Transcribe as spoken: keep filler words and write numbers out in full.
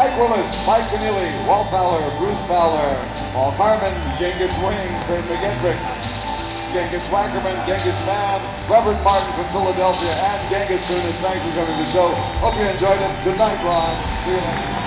Mike Willis, Mike Keneally, Walt Fowler, Bruce Fowler, Paul Carmen, Genghis Wing, Craig McGettrick, Genghis Wackerman, Genghis Mann, Robert Martin from Philadelphia, and Genghis Tunis. Thanks for coming to the show. Hope you enjoyed it. Good night, Ron. See you later.